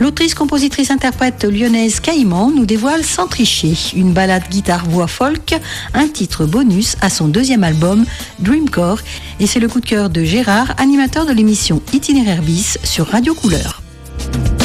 L'autrice, compositrice, interprète lyonnaise Caïman nous dévoile Sans tricher, une ballade guitare-voix folk, un titre bonus à son deuxième album Dreamcore. Et c'est le coup de cœur de Gérard, animateur de l'émission Itinéraire bis sur Radio Couleur.